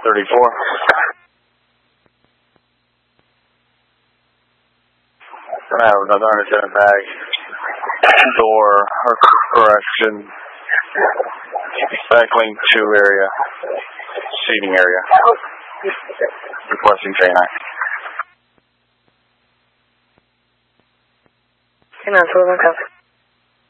34. Gonna have another unintended bag. Door, or correction. Back lane 2 area. Seating area. Requesting K9. K9, 411 copy.